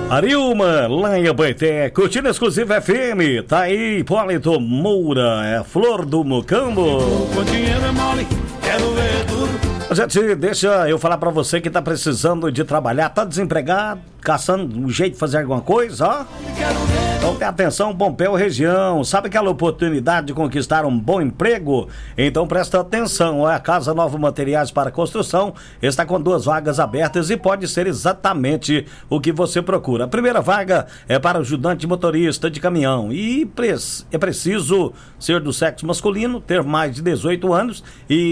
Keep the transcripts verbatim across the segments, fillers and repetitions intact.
Arilma, lá em Abaeté, curtindo exclusiva F M, tá aí, Hipólito Moura, é Flor do Mocambo. Com dinheiro é mole, quero ver tudo. Gente, deixa eu falar pra você que tá precisando de trabalhar, tá desempregado, caçando um jeito de fazer alguma coisa, ó. Então tem atenção, Pompéu região, sabe aquela oportunidade de conquistar um bom emprego? Então presta atenção, a Casa Nova Materiais para Construção está com duas vagas abertas e pode ser exatamente o que você procura. A primeira vaga é para ajudante motorista de caminhão e é preciso ser do sexo masculino, ter mais de dezoito anos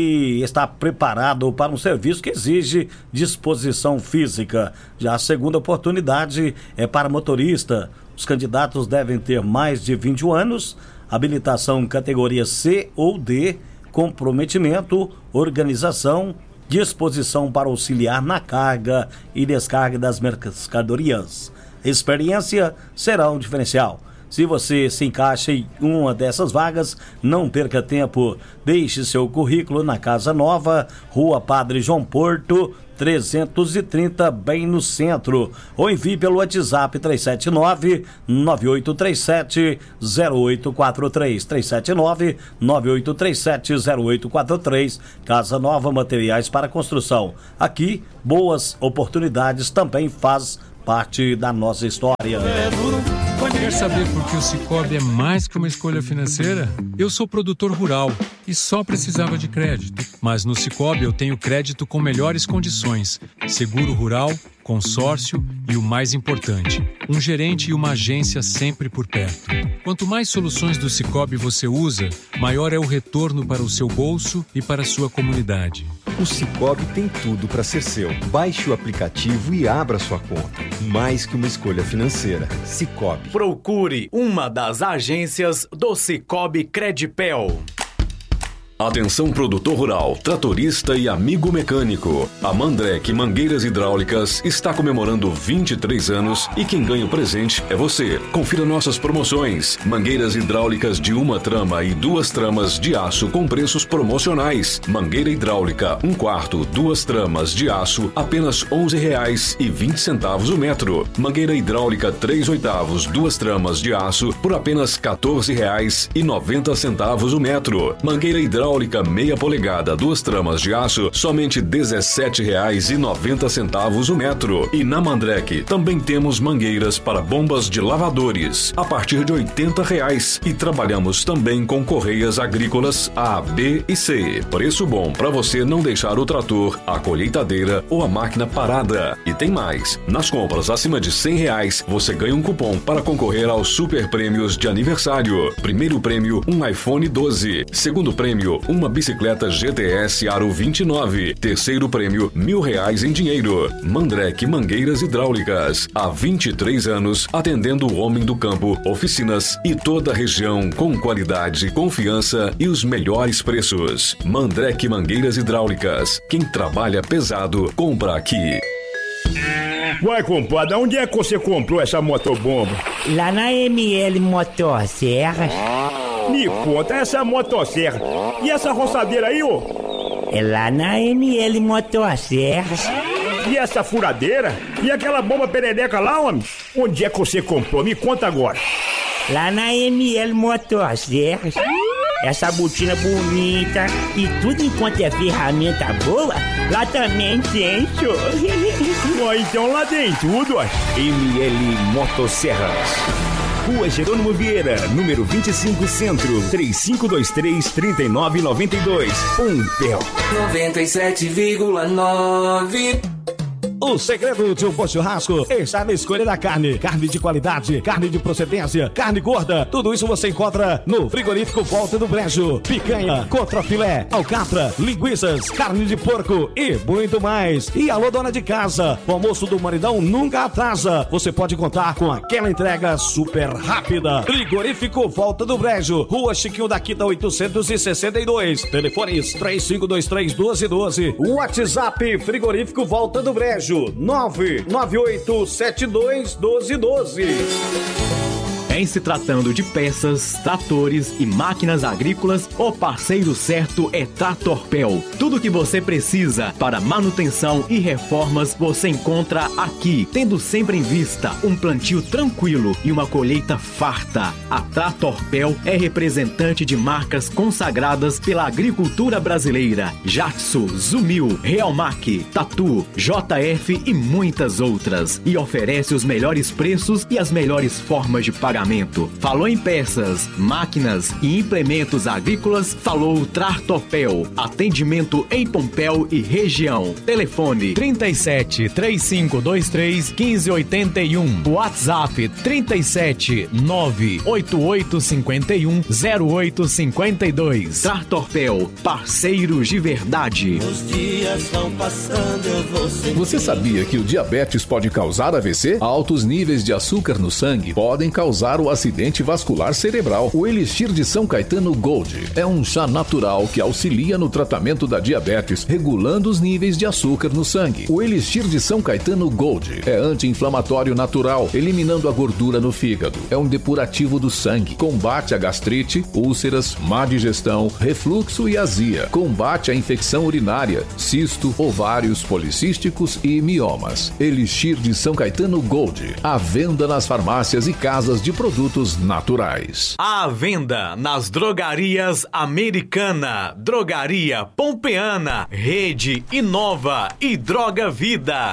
e estar preparado para um serviço que exige disposição física. Já a segunda oportunidade é para motorista. Os candidatos devem ter mais de vinte e um anos, habilitação categoria C ou D, comprometimento, organização, disposição para auxiliar na carga e descarga das mercadorias. Experiência será um diferencial. Se você se encaixa em uma dessas vagas, não perca tempo. Deixe seu currículo na Casa Nova, Rua Padre João Porto, trezentos e trinta, bem no centro. Ou envie pelo WhatsApp três sete nove, nove oito três sete, zero oito quatro três. três sete nove, nove oito três sete, zero oito quatro três. Casa Nova Materiais para Construção. Aqui, boas oportunidades também faz parte da nossa história. Quer saber por que o Sicoob é mais que uma escolha financeira? Eu sou produtor rural e só precisava de crédito. Mas no Sicoob eu tenho crédito com melhores condições, seguro rural, consórcio e o mais importante, um gerente e uma agência sempre por perto. Quanto mais soluções do Sicoob você usa, maior é o retorno para o seu bolso e para a sua comunidade. O Sicoob tem tudo para ser seu. Baixe o aplicativo e abra sua conta. Mais que uma escolha financeira. Sicoob. Procure uma das agências do Sicoob Credipel. Atenção produtor rural, tratorista e amigo mecânico. A Mandrek Mangueiras Hidráulicas está comemorando vinte e três anos e quem ganha o presente é você. Confira nossas promoções. Mangueiras hidráulicas de uma trama e duas tramas de aço com preços promocionais. Mangueira hidráulica um quarto, duas tramas de aço, apenas onze reais e vinte centavos o metro. Mangueira hidráulica três oitavos, duas tramas de aço por apenas quatorze reais e noventa centavos o metro. Mangueira hidráulica Hidráulica meia polegada, duas tramas de aço, somente dezessete reais e noventa centavos o metro. E na Mandrek também temos mangueiras para bombas de lavadores, a partir de oitenta reais. E trabalhamos também com correias agrícolas A, B e C. Preço bom para você não deixar o trator, a colheitadeira ou a máquina parada. E tem mais, nas compras acima de cem reais, você ganha um cupom para concorrer aos super prêmios de aniversário. Primeiro prêmio, um iPhone doze. Segundo prêmio, uma bicicleta G T S Aro vinte e nove. Terceiro prêmio, mil reais em dinheiro. Mandrek Mangueiras Hidráulicas. Há vinte e três anos, atendendo o homem do campo, oficinas e toda a região com qualidade, confiança e os melhores preços. Mandrek Mangueiras Hidráulicas. Quem trabalha pesado, compra aqui. Uai, compadre, onde é que você comprou essa motobomba? Lá na M L Motosserras. Me conta, essa motosserra. E essa roçadeira aí, ô? É lá na M L Motosserras. E essa furadeira? E aquela bomba perereca lá, homem? Onde é que você comprou? Me conta agora. Lá na M L Motosserras. Essa botina bonita e tudo enquanto é ferramenta boa, lá também tem, show. Ué, então lá tem tudo, ó. M L Motosserras. Rua Jerônimo Vieira, número vinte e cinco, Centro, três cinco dois três, três nove nove dois. Pompéu. noventa e sete vírgula nove. O segredo de um bom churrasco está na escolha da carne. Carne de qualidade, carne de procedência, carne gorda. Tudo isso você encontra no Frigorífico Volta do Brejo. Picanha, contrafilé, alcatra, linguiças, carne de porco e muito mais. E alô, dona de casa, o almoço do maridão nunca atrasa. Você pode contar com aquela entrega super rápida. Frigorífico Volta do Brejo, Rua Chiquinho da Quita oitocentos e sessenta e dois. Telefones três cinco dois três, um dois um dois. WhatsApp Frigorífico Volta do Brejo nove nove oito sete dois um dois um dois. Em se tratando de peças, tratores e máquinas agrícolas, o parceiro certo é Tratorpel. Tudo que você precisa para manutenção e reformas você encontra aqui, tendo sempre em vista um plantio tranquilo e uma colheita farta. A Tratorpel é representante de marcas consagradas pela agricultura brasileira: Jatsu, Zumil, Realmac, Tatu, J F e muitas outras. E oferece os melhores preços e as melhores formas de pagamento. Falou em peças, máquinas e implementos agrícolas, falou Tratorpel. Atendimento em Pompéu e região. Telefone trinta e sete, três cinco dois três, um cinco oito um. WhatsApp trinta e sete, nove oito oito cinco um, zero oito cinco dois. Tratorpel, parceiros de verdade. Os dias vão passando, eu vou sentir. Você sabia que o diabetes pode causar A V C? Altos níveis de açúcar no sangue podem causar o acidente vascular cerebral. O Elixir de São Caetano Gold é um chá natural que auxilia no tratamento da diabetes, regulando os níveis de açúcar no sangue. O Elixir de São Caetano Gold é anti-inflamatório natural, eliminando a gordura no fígado. É um depurativo do sangue, combate a gastrite, úlceras, má digestão, refluxo e azia. Combate a infecção urinária, cisto, ovários policísticos e miomas. Elixir de São Caetano Gold. À venda nas farmácias e casas de produtos naturais. À venda nas drogarias Americana, Drogaria Pompeana, Rede Inova e Droga Vida.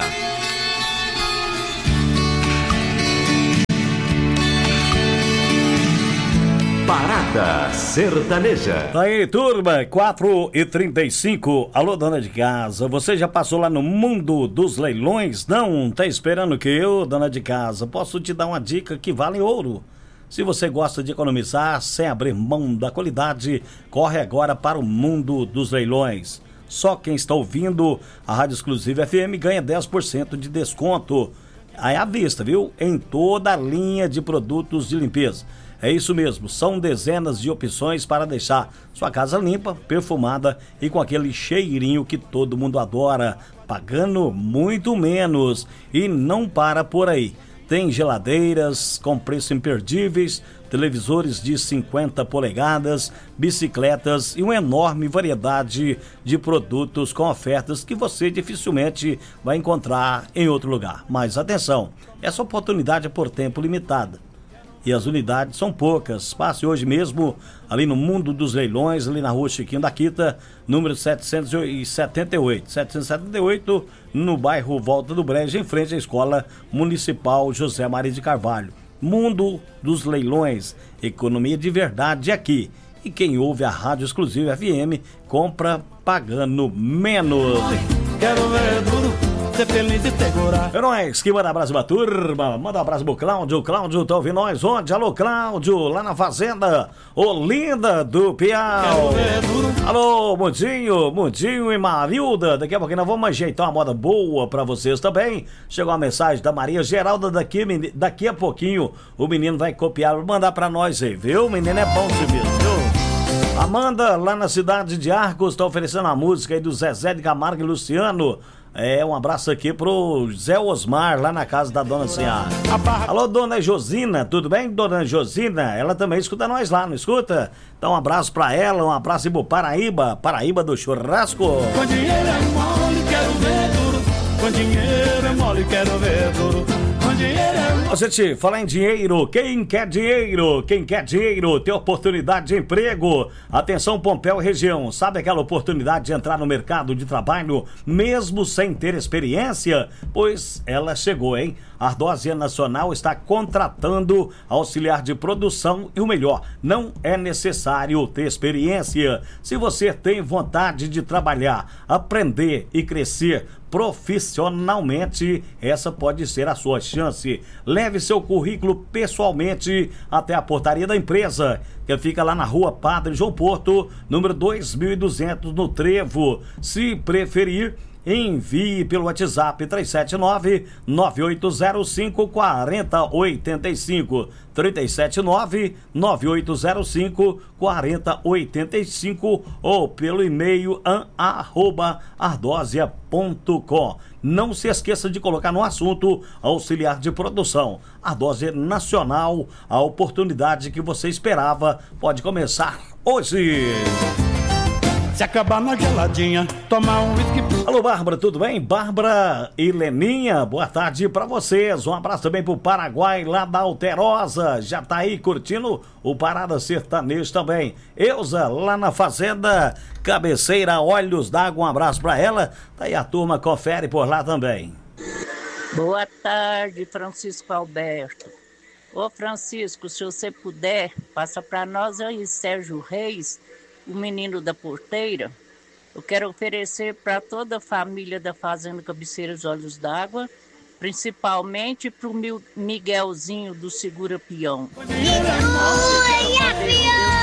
Parada Sertaneja. Tá aí, turma, quatro e trinta e cinco. Alô, dona de casa, você já passou lá no mundo dos leilões? Não? Tá esperando que eu, dona de casa, posso te dar uma dica que vale ouro. Se você gosta de economizar sem abrir mão da qualidade, corre agora para o mundo dos leilões. Só quem está ouvindo a Rádio Exclusiva F M ganha dez por cento de desconto. Aí à vista, viu? Em toda a linha de produtos de limpeza. É isso mesmo, são dezenas de opções para deixar sua casa limpa, perfumada e com aquele cheirinho que todo mundo adora, pagando muito menos. E não para por aí. Tem geladeiras com preço imperdíveis, televisores de cinquenta polegadas, bicicletas e uma enorme variedade de produtos com ofertas que você dificilmente vai encontrar em outro lugar. Mas atenção, essa oportunidade é por tempo limitado. E as unidades são poucas. Passe hoje mesmo ali no mundo dos leilões, ali na rua Chiquinho da Quita, número setecentos e setenta e oito. setecentos e setenta e oito, no bairro Volta do Brejo, em frente à Escola Municipal José Maria de Carvalho. Mundo dos leilões, economia de verdade aqui. E quem ouve a Rádio Exclusiva F M, compra pagando menos. Quero ver duro. Ser feliz e segurar. É nóis, que manda um abraço pra turma. Manda um abraço pro Cláudio. Cláudio, tá ouvindo nós onde? Alô, Cláudio, lá na Fazenda Olinda do Piau. Alô, Mundinho, Mundinho e Marilda. Daqui a pouquinho nós vamos ajeitar uma moda boa pra vocês também. Chegou a mensagem da Maria Geralda daqui, daqui a pouquinho o menino vai copiar, mandar pra nós aí, viu? O menino é bom de mesmo, viu? Amanda, lá na cidade de Arcos, tá oferecendo a música aí do Zezé de Camargo e Luciano. É, um abraço aqui pro Zé Osmar, lá na casa da dona Senhora. Alô, dona Josina, tudo bem, dona Josina? Ela também escuta nós lá, não escuta? Então um abraço pra ela, um abraço pro Paraíba, Paraíba do churrasco. Com dinheiro é mole, quero ver duro. Com dinheiro é mole, quero ver duro. Com dinheiro é mole. Ó, gente, falar em dinheiro, quem quer dinheiro? Quem quer dinheiro, tem oportunidade de emprego. Atenção, Pompéu região, sabe aquela oportunidade de entrar no mercado de trabalho mesmo sem ter experiência? Pois ela chegou, hein? A Ardósia Nacional está contratando auxiliar de produção e o melhor, não é necessário ter experiência. Se você tem vontade de trabalhar, aprender e crescer profissionalmente, essa pode ser a sua chance. Leve seu currículo pessoalmente até a portaria da empresa, que fica lá na rua Padre João Porto, número dois mil e duzentos, no Trevo. Se preferir, envie pelo WhatsApp três sete nove, nove oito zero cinco, quatro zero oito cinco. três sete nove, nove oito zero cinco, quatro zero oito cinco ou pelo e-mail an arroba ardósia ponto com. Não se esqueça de colocar no assunto auxiliar de produção. Ardósia Nacional, a oportunidade que você esperava pode começar hoje. Se acabar na geladinha, tomar um whisky. Alô, Bárbara, tudo bem? Bárbara e Leninha, boa tarde pra vocês. Um abraço também pro Paraguai, lá da Alterosa. Já tá aí curtindo o Parada Sertanejo também. Euza, lá na Fazenda Cabeceira, Olhos d'Água, um abraço pra ela. Tá aí a turma, confere por lá também. Boa tarde, Francisco Alberto. Ô, Francisco, se você puder, passa pra nós aí, Sérgio Reis, o menino da porteira. Eu quero oferecer para toda a família da Fazenda Cabeceiras Olhos d'Água, principalmente para o Miguelzinho do Segura Peão. Nossa,